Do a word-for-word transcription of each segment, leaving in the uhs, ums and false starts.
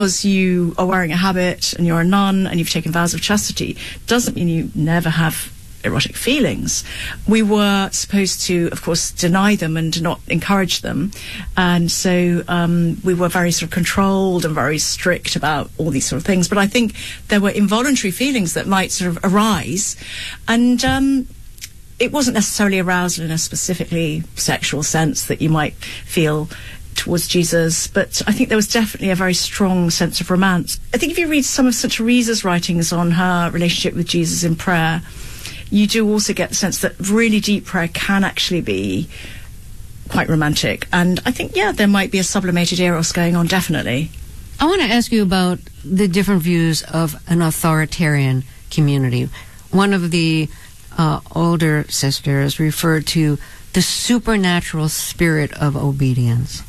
because you are wearing a habit and you're a nun and you've taken vows of chastity doesn't mean you never have erotic feelings. We were supposed to, of course, deny them and not encourage them. And so um, we were very sort of controlled and very strict about all these sort of things. But I think there were involuntary feelings that might sort of arise. And um, it wasn't necessarily arousal in a specifically sexual sense that you might feel towards Jesus, but I think there was definitely a very strong sense of romance. I think if you read some of Saint Teresa's writings on her relationship with Jesus in prayer, you do also get the sense that really deep prayer can actually be quite romantic. And I think, yeah, there might be a sublimated eros going on, definitely. I want to ask you about the different views of an authoritarian community. One of the uh, older sisters referred to the supernatural spirit of obedience.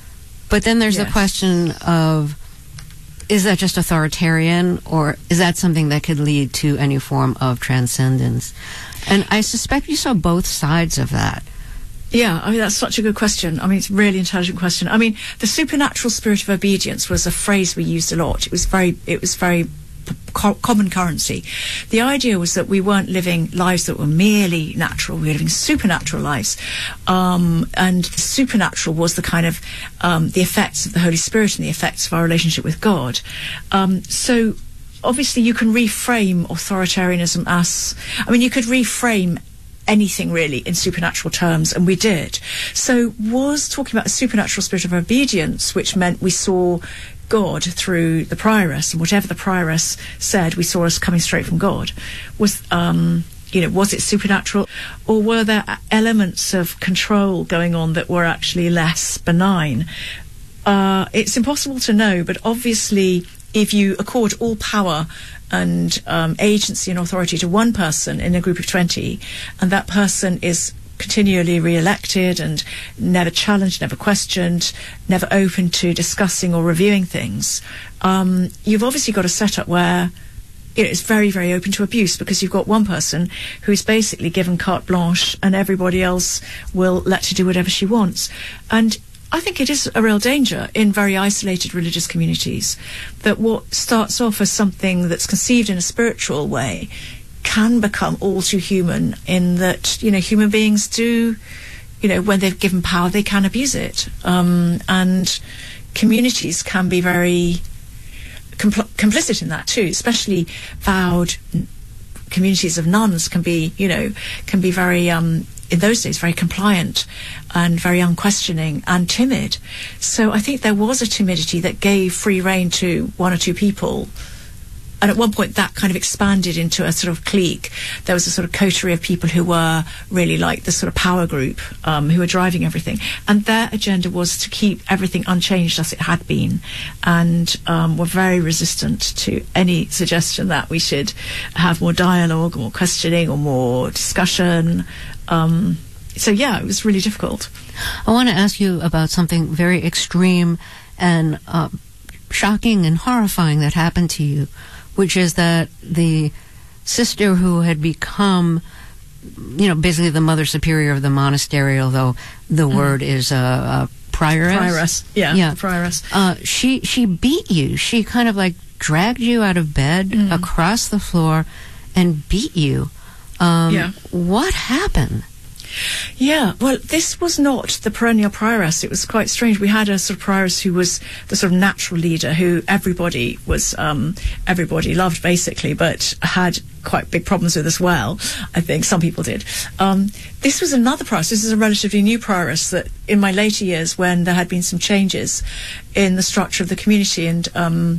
But then there's yes. the question of, is that just authoritarian, or is that something that could lead to any form of transcendence? And I suspect you saw both sides of that. Yeah, I mean, that's such a good question. I mean, it's a really intelligent question. I mean, the supernatural spirit of obedience was a phrase we used a lot. It was very, it was very co- common currency. The idea was that we weren't living lives that were merely natural. We were living supernatural lives. Um, and supernatural was the kind of, um, the effects of the Holy Spirit and the effects of our relationship with God. Um, so obviously you can reframe authoritarianism as, I mean, you could reframe anything really in supernatural terms, and we did. So was talking about a supernatural spirit of obedience, which meant we saw God through the prioress, and whatever the prioress said, we saw as coming straight from God. Was, um, you know, was it supernatural, or were there elements of control going on that were actually less benign? Uh, it's impossible to know, but obviously, if you accord all power and um, agency and authority to one person in a group of twenty, and that person is continually re-elected and never challenged, never questioned, never open to discussing or reviewing things, um, you've obviously got a setup where you know, it's very, very open to abuse, because you've got one person who's basically given carte blanche and everybody else will let her do whatever she wants. And I think it is a real danger in very isolated religious communities that what starts off as something that's conceived in a spiritual way can become all too human, in that, you know, human beings do, you know, when they've given power, they can abuse it. Um, and communities can be very compl- complicit in that too, especially vowed communities of nuns can be, you know, can be very, um, in those days, very compliant and very unquestioning and timid. So I think there was a timidity that gave free rein to one or two people. And at one point that kind of expanded into a sort of clique. There was a sort of coterie of people who were really like the sort of power group, um, who were driving everything. And their agenda was to keep everything unchanged as it had been, and um, were very resistant to any suggestion that we should have more dialogue, or more questioning, or more discussion. Um, so, yeah, it was really difficult. I want to ask you about something very extreme and uh, shocking and horrifying that happened to you, which is that the sister who had become, you know, basically the mother superior of the monastery, although the mm. word is a uh, uh, prioress. Prioress, yeah, yeah. Prioress. Uh, she she beat you. She kind of like dragged you out of bed mm. across the floor and beat you. Um, yeah. What happened? Yeah, well, this was not the perennial prioress. It was quite strange. We had a sort of prioress who was the sort of natural leader, who everybody was, um, everybody loved basically, but had quite big problems with as well. I think some people did. Um, this was another prioress. This is a relatively new prioress that in my later years, when there had been some changes in the structure of the community, and um,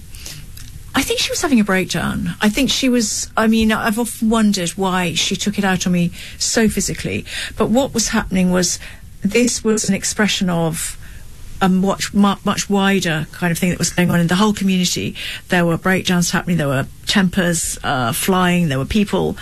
I think she was having a breakdown. I think she was, I mean, I've often wondered why she took it out on me so physically. But what was happening was, this was an expression of a much, much wider kind of thing that was going on in the whole community. There were breakdowns happening, there were tempers uh, flying, there were people,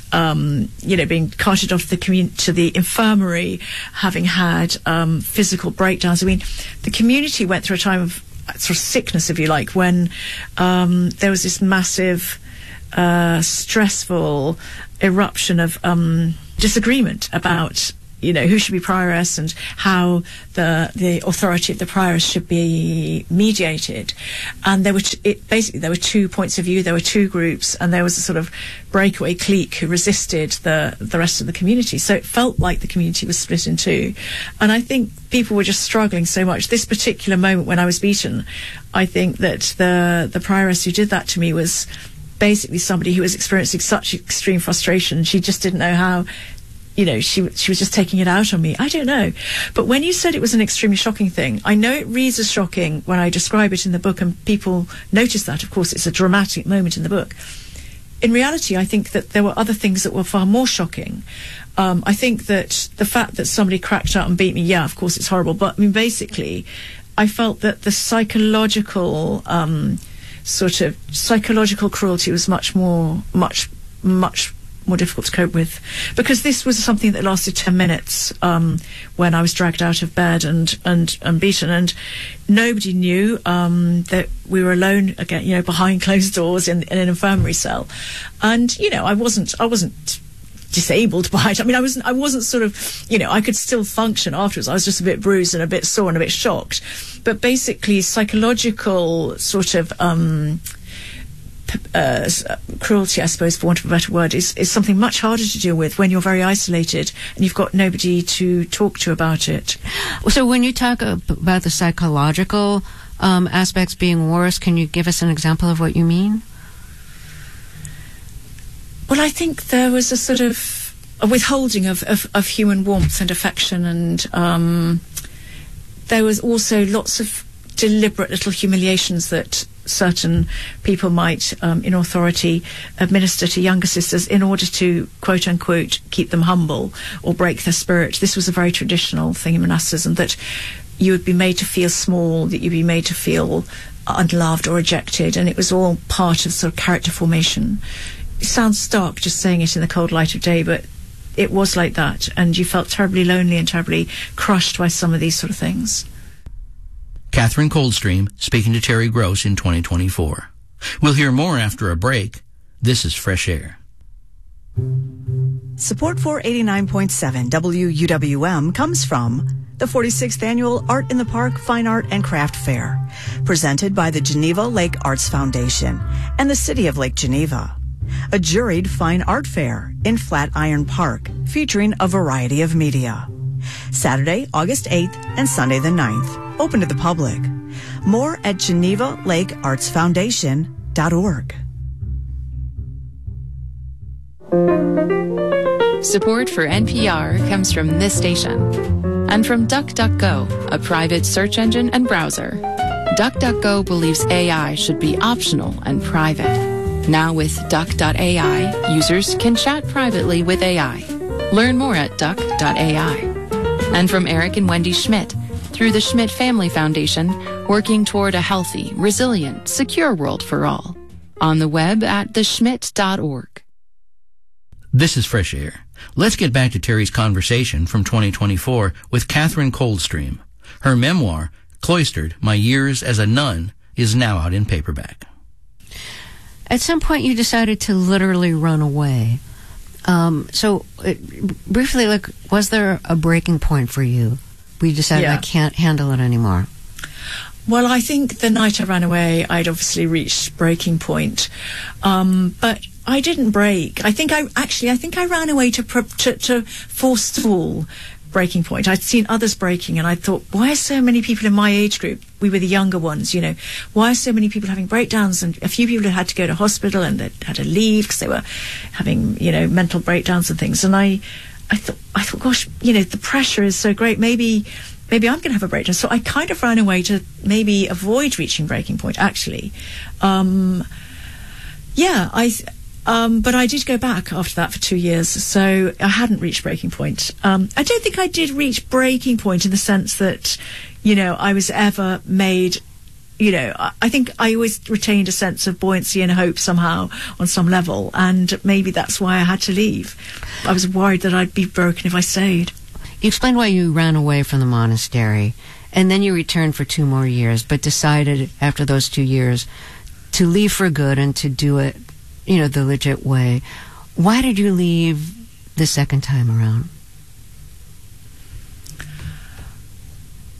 um, you know, being carted off the commun- to the infirmary, having had um, physical breakdowns. I mean, the community went through a time of sort of sickness, if you like, when um, there was this massive, uh, stressful eruption of um, disagreement about you know, who should be prioress and how the the authority of the prioress should be mediated. And there were t- it, basically there were two points of view, there were two groups, and there was a sort of breakaway clique who resisted the the rest of the community. So it felt like the community was split in two. And I think people were just struggling so much. This particular moment when I was beaten, I think that the the prioress who did that to me was basically somebody who was experiencing such extreme frustration. She just didn't know how. You know, she she was just taking it out on me. I don't know. But when you said it was an extremely shocking thing, I know it reads as shocking when I describe it in the book, and people notice that. Of course, it's a dramatic moment in the book. In reality, I think that there were other things that were far more shocking. Um, I think that the fact that somebody cracked out and beat me, yeah, of course, it's horrible. But, I mean, basically, I felt that the psychological, um, sort of, psychological cruelty was much more, much, much more difficult to cope with, because this was something that lasted ten minutes um, when I was dragged out of bed and, and, and beaten, and nobody knew um, that we were alone again, you know, behind closed doors in, in an infirmary cell. And, you know, I wasn't, I wasn't disabled by it. I mean, I wasn't, I wasn't sort of, you know, I could still function afterwards. I was just a bit bruised and a bit sore and a bit shocked. But basically, psychological sort of, um, Uh, cruelty, I suppose, for want of a better word, is, is something much harder to deal with when you're very isolated and you've got nobody to talk to about it. So when you talk about the psychological um, aspects being worse, can you give us an example of what you mean? Well, I think there was a sort of a withholding of, of, of human warmth and affection, and um, there was also lots of deliberate little humiliations that certain people might, um, in authority, administer to younger sisters in order to, quote unquote, keep them humble or break their spirit. This was a very traditional thing in monasticism, that you would be made to feel small, that you'd be made to feel unloved or rejected, and it was all part of sort of character formation. It sounds stark just saying it in the cold light of day, but it was like that, and you felt terribly lonely and terribly crushed by some of these sort of things. Catherine Coldstream speaking to Terry Gross in twenty twenty-four. We'll hear more after a break. This is Fresh Air. Support for eighty-nine point seven W U W M comes from the forty-sixth Annual Art in the Park Fine Art and Craft Fair, presented by the Geneva Lake Arts Foundation and the City of Lake Geneva. A juried fine art fair in Flatiron Park, featuring a variety of media. Saturday, August eighth and Sunday the ninth. Open to the public. More at geneva lake arts foundation dot org. Support for N P R comes from this station and from DuckDuckGo, a private search engine and browser. DuckDuckGo believes A I should be optional and private. Now with duck dot A I, users can chat privately with A I. Learn more at duck dot A I. And from Eric and Wendy Schmidt, through the Schmidt Family Foundation, working toward a healthy, resilient, secure world for all. On the web at the schmidt dot org. This is Fresh Air. Let's get back to Terry's conversation from twenty twenty-four with Catherine Coldstream. Her memoir, Cloistered, My Years as a Nun, is now out in paperback. At some point, you decided to literally run away. Um, so, it, briefly, like, was there a breaking point for you? We decided, yeah. I can't handle it anymore. Well, I think the night I ran away, I'd obviously reached breaking point. Um, but I didn't break. I think I, actually, I think I ran away to, to, to forestall breaking point. I'd seen others breaking, and I thought, why are so many people in my age group, we were the younger ones, you know, why are so many people having breakdowns? And a few people had to go to hospital and they had to leave because they were having, you know, mental breakdowns and things. And I, I thought, I thought, gosh, you know, the pressure is so great. Maybe, maybe I'm going to have a breakdown. So I kind of ran away to maybe avoid reaching breaking point, actually. Um, yeah, I... Um, but I did go back after that for two years, so I hadn't reached breaking point. Um, I don't think I did reach breaking point in the sense that, you know, I was ever made, you know, I, I think I always retained a sense of buoyancy and hope somehow on some level, and maybe that's why I had to leave. I was worried that I'd be broken if I stayed. You explained why you ran away from the monastery, and then you returned for two more years, but decided after those two years to leave for good and to do it, you know, the legit way. Why did you leave the second time around?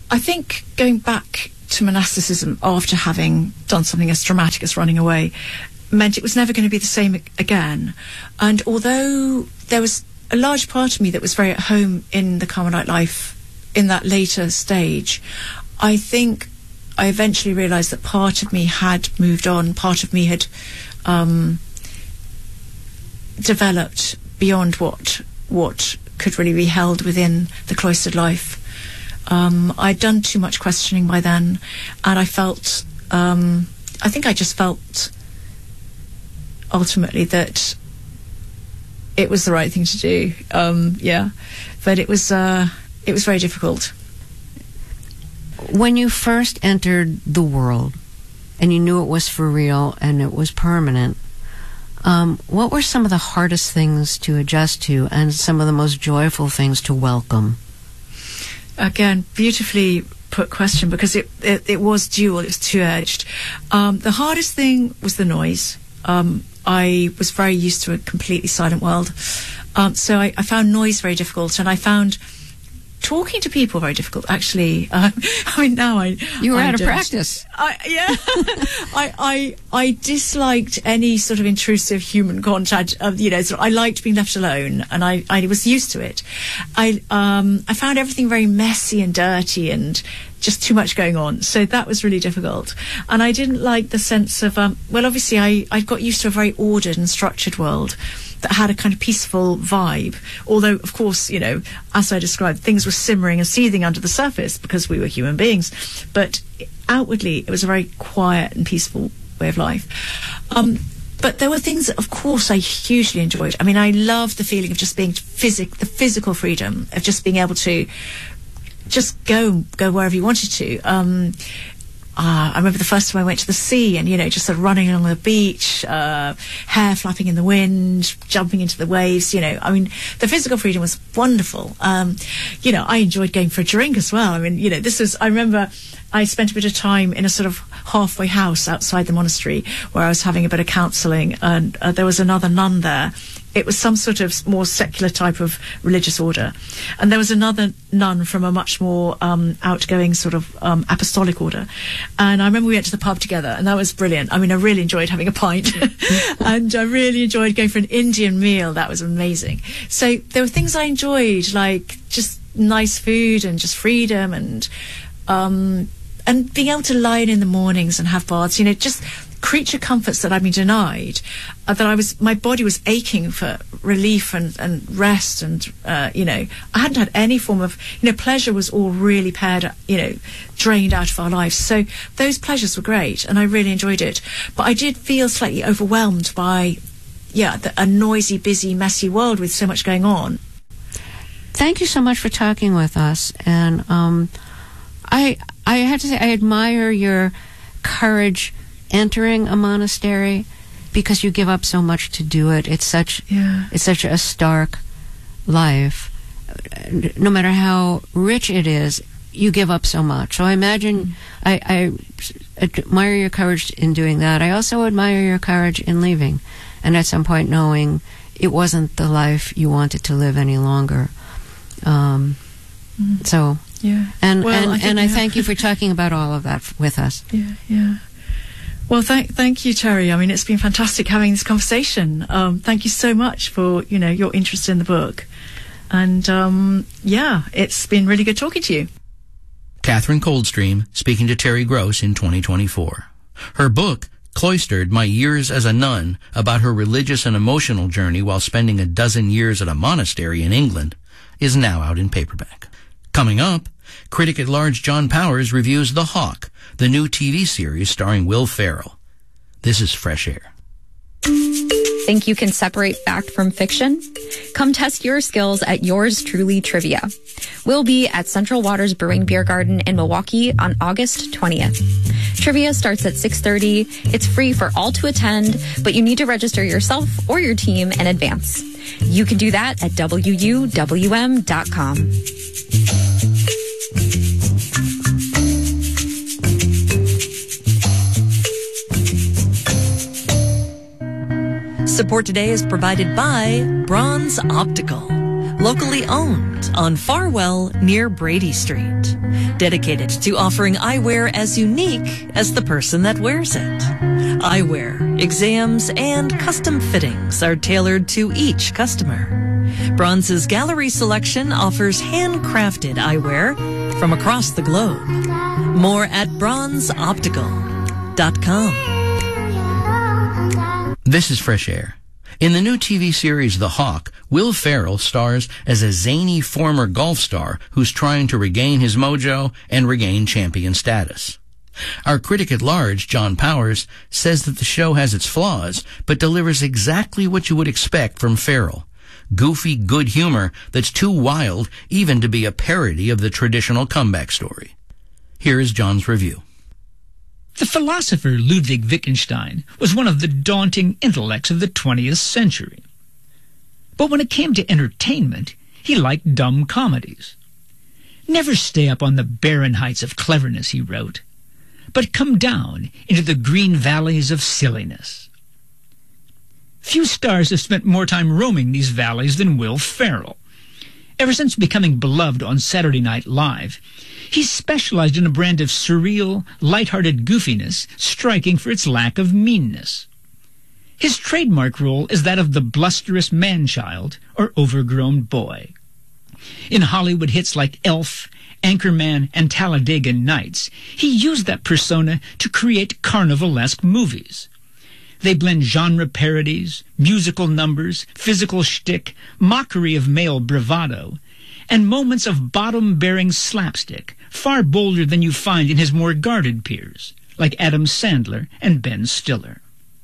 I think going back to monasticism after having done something as dramatic as running away meant it was never going to be the same again. And although there was a large part of me that was very at home in the Carmelite life in that later stage, I think I eventually realised that part of me had moved on, part of me had um, developed beyond what what could really be held within the cloistered life. Um, I'd done too much questioning by then, and I felt, um, I think I just felt ultimately that it was the right thing to do. Um, yeah, but it was uh, it was very difficult. When you first entered the world and you knew it was for real and it was permanent, um, what were some of the hardest things to adjust to and some of the most joyful things to welcome? Again, beautifully put question, because it, it, it was dual, it was two-edged. Um, the hardest thing was the noise. Um, I was very used to a completely silent world. Um, so I, I found noise very difficult, and I found talking to people very difficult, actually. Um, I mean, now I... You were I out of don't. practice. I, yeah. I, I I disliked any sort of intrusive human contact. Of, you know, sort of, I liked being left alone, and I, I was used to it. I um I found everything very messy and dirty and just too much going on. So that was really difficult. And I didn't like the sense of... Um, well, obviously, I, I got used to a very ordered and structured world that had a kind of peaceful vibe. Although, of course, you know, as I described, things were simmering and seething under the surface because we were human beings. But outwardly, it was a very quiet and peaceful way of life. Um, but there were things that, of course, I hugely enjoyed. I mean, I loved the feeling of just being physic, the physical freedom of just being able to just go, go wherever you wanted to. Um, Uh, I remember the first time I went to the sea and, you know, just sort of running along the beach, uh, hair flapping in the wind, jumping into the waves, you know. I mean, the physical freedom was wonderful. Um, you know, I enjoyed going for a drink as well. I mean, you know, this was, I remember I spent a bit of time in a sort of halfway house outside the monastery where I was having a bit of counselling, and uh, there was another nun there. It was some sort of more secular type of religious order. And there was another nun from a much more um, outgoing sort of um, apostolic order. And I remember we went to the pub together, and that was brilliant. I mean, I really enjoyed having a pint. And I really enjoyed going for an Indian meal. That was amazing. So there were things I enjoyed, like just nice food and just freedom and um, and being able to lie in in the mornings and have baths, you know, just creature comforts that I'd been denied, uh, that I was, my body was aching for relief and, and rest, and, uh, you know, I hadn't had any form of, you know, pleasure was all really pared, you know, drained out of our lives. So those pleasures were great, and I really enjoyed it. But I did feel slightly overwhelmed by, yeah, the, a noisy, busy, messy world with so much going on. Thank you so much for talking with us. And um, I, I have to say, I admire your courage entering a monastery, because you give up so much to do it. It's such yeah. it's such a stark life. No matter how rich it is, you give up so much. So I imagine mm. I, I admire your courage in doing that. I also admire your courage in leaving, and at some point knowing it wasn't the life you wanted to live any longer. Um, mm. So yeah, and well, and I and I have... thank you for talking about all of that with us. Yeah, yeah. Well, thank thank you, Terry. I mean, it's been fantastic having this conversation. Um, thank you so much for, you know, your interest in the book. And, um, yeah, it's been really good talking to you. Catherine Coldstream speaking to Terry Gross in twenty twenty-four. Her book, Cloistered, My Years as a Nun, about her religious and emotional journey while spending a dozen years at a monastery in England, is now out in paperback. Coming up, critic at large John Powers reviews The Hawk, the new T V series starring Will Ferrell. This is Fresh Air. Think you can separate fact from fiction? Come test your skills at Yours Truly Trivia. We'll be at Central Waters Brewing Beer Garden in Milwaukee on August twentieth. Trivia starts at six thirty. It's free for all to attend, but you need to register yourself or your team in advance. You can do that at W U W M dot com. Support today is provided by Bronze Optical. locally owned on Farwell near Brady Street. Dedicated to offering eyewear as unique as the person that wears it. Eyewear, exams, and custom fittings are tailored to each customer. Bronze's gallery selection offers handcrafted eyewear from across the globe. More at bronze optical dot com. This is Fresh Air. In the new T V series The Hawk, Will Ferrell stars as a zany former golf star who's trying to regain his mojo and regain champion status. Our critic at large, John Powers, says that the show has its flaws, but delivers exactly what you would expect from Ferrell. Goofy, good humor that's too wild even to be a parody of the traditional comeback story. Here is John's review. The philosopher Ludwig Wittgenstein was one of the daunting intellects of the twentieth century. But when it came to entertainment, he liked dumb comedies. Never stay up on the barren heights of cleverness, he wrote, but come down into the green valleys of silliness. Few stars have spent more time roaming these valleys than Will Ferrell. Ever since becoming beloved on Saturday Night Live, he's specialized in a brand of surreal, lighthearted goofiness, striking for its lack of meanness. His trademark role is that of the blusterous man-child or overgrown boy. In Hollywood hits like Elf, Anchorman, and Talladega Nights, he used that persona to create carnivalesque movies. They blend genre parodies, musical numbers, physical shtick, mockery of male bravado, and moments of bottom-bearing slapstick, far bolder than you find in his more guarded peers, like Adam Sandler and Ben Stiller.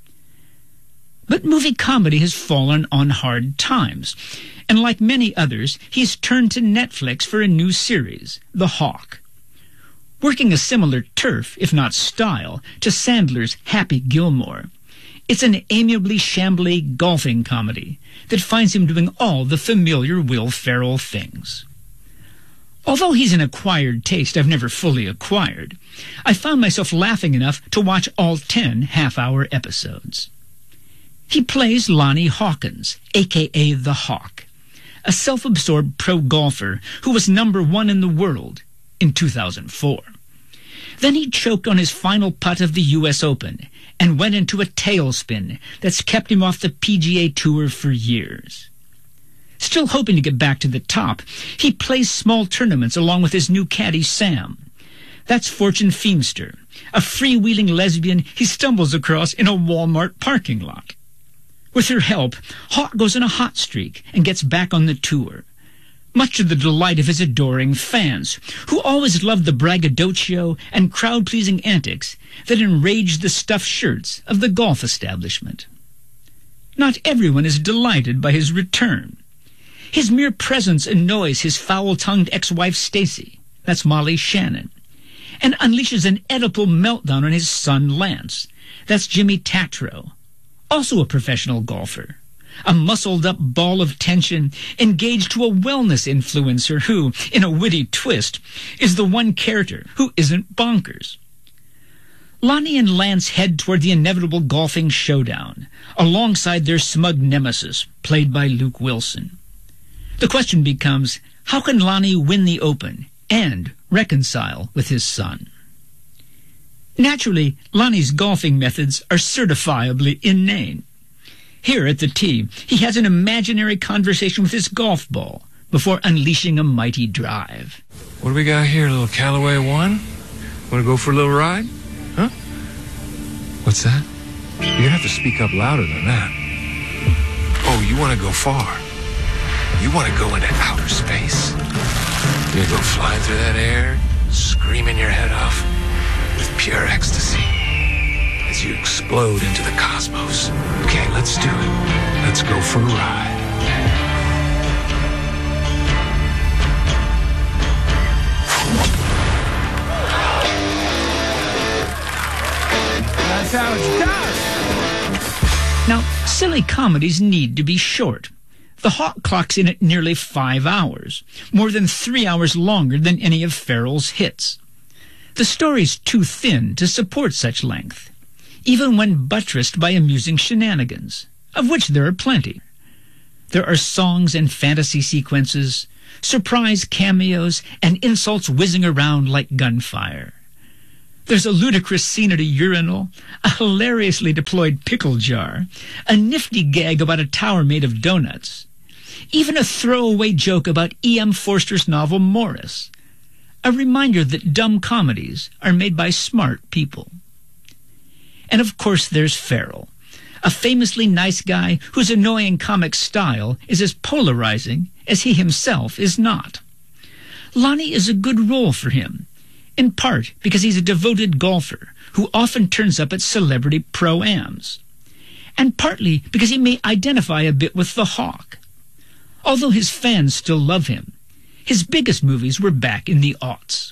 But movie comedy has fallen on hard times, and like many others, he's turned to Netflix for a new series, The Hawk. Working a similar turf, if not style, to Sandler's Happy Gilmore, it's an amiably shambly golfing comedy that finds him doing all the familiar Will Ferrell things. Although he's an acquired taste I've never fully acquired, I found myself laughing enough to watch all ten half-hour episodes. He plays Lonnie Hawkins, a k a. The Hawk, a self-absorbed pro-golfer who was number one in the world in two thousand four. Then he choked on his final putt of the U S Open and went into a tailspin that's kept him off the P G A Tour for years. Still hoping to get back to the top, he plays small tournaments along with his new caddy, Sam. That's Fortune Feimster, a freewheeling lesbian he stumbles across in a Walmart parking lot. With her help, Hawk goes on a hot streak and gets back on the tour, much to the delight of his adoring fans, who always loved the braggadocio and crowd-pleasing antics that enraged the stuffed shirts of the golf establishment. Not everyone is delighted by his return. His mere presence annoys his foul-tongued ex-wife Stacy, that's Molly Shannon, and unleashes an Oedipal meltdown on his son Lance, that's Jimmy Tatro, also a professional golfer, a muscled-up ball of tension engaged to a wellness influencer who, in a witty twist, is the one character who isn't bonkers. Lonnie and Lance head toward the inevitable golfing showdown, alongside their smug nemesis, played by Luke Wilson. The question becomes, how can Lonnie win the Open and reconcile with his son? Naturally, Lonnie's golfing methods are certifiably inane. Here at the tee, he has an imaginary conversation with his golf ball before unleashing a mighty drive. What do we got here, little Callaway one? Want to go for a little ride? Huh? What's that? You're going to have to speak up louder than that. Oh, you want to go far. You want to go into outer space. You're going to go flying through that air, screaming your head off with pure ecstasy as you explode into the cosmos. Okay, let's do it. Let's go for a ride. That's how it's done. Now, silly comedies need to be short. The Hawk clocks in at nearly five hours, more than three hours longer than any of Ferrell's hits. The story's too thin to support such length, even when buttressed by amusing shenanigans, of which there are plenty. There are songs and fantasy sequences, surprise cameos, and insults whizzing around like gunfire. There's a ludicrous scene at a urinal, a hilariously deployed pickle jar, a nifty gag about a tower made of donuts, even a throwaway joke about E M Forster's novel Morris, a reminder that dumb comedies are made by smart people. And of course there's Ferrell, a famously nice guy whose annoying comic style is as polarizing as he himself is not. Lonnie is a good role for him, in part because he's a devoted golfer who often turns up at celebrity pro-ams, and partly because he may identify a bit with the Hawk. Although his fans still love him, his biggest movies were back in the aughts.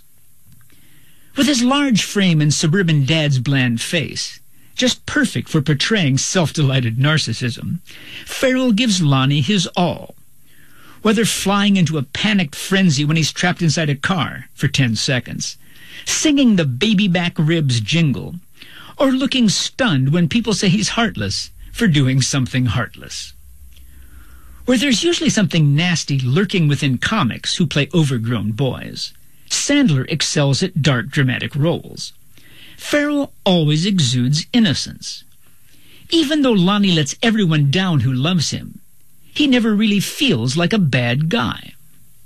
With his large frame and suburban dad's bland face, just perfect for portraying self-delighted narcissism, Ferrell gives Lonnie his all. Whether flying into a panicked frenzy when he's trapped inside a car for ten seconds, singing the baby back ribs jingle, or looking stunned when people say he's heartless for doing something heartless. Where there's usually something nasty lurking within comics who play overgrown boys, Sandler excels at dark, dramatic roles. Ferrell always exudes innocence. Even though Lonnie lets everyone down who loves him, he never really feels like a bad guy.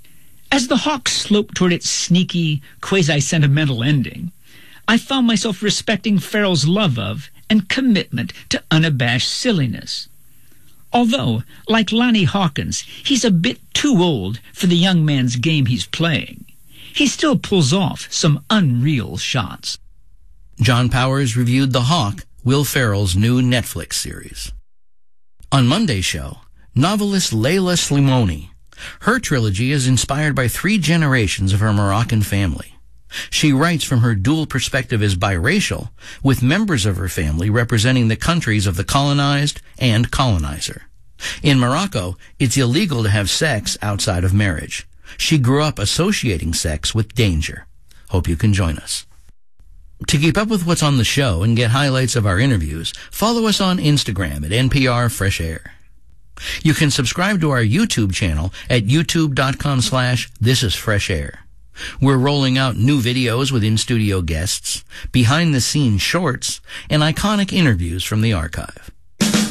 As the Hawk sloped toward its sneaky, quasi-sentimental ending, I found myself respecting Ferrell's love of and commitment to unabashed silliness. Although, like Lonnie Hawkins, he's a bit too old for the young man's game he's playing, he still pulls off some unreal shots. John Powers reviewed The Hawk, Will Ferrell's new Netflix series. On Monday's show, novelist Leila Slimani. Her trilogy is inspired by three generations of her Moroccan family. She writes from her dual perspective as biracial, with members of her family representing the countries of the colonized and colonizer. In Morocco, it's illegal to have sex outside of marriage. She grew up associating sex with danger. Hope you can join us. To keep up with what's on the show and get highlights of our interviews, follow us on Instagram at N P R Fresh Air. You can subscribe to our YouTube channel at youtube.com slash This Is Fresh Air. We're rolling out new videos with in-studio guests, behind-the-scenes shorts, and iconic interviews from the archive.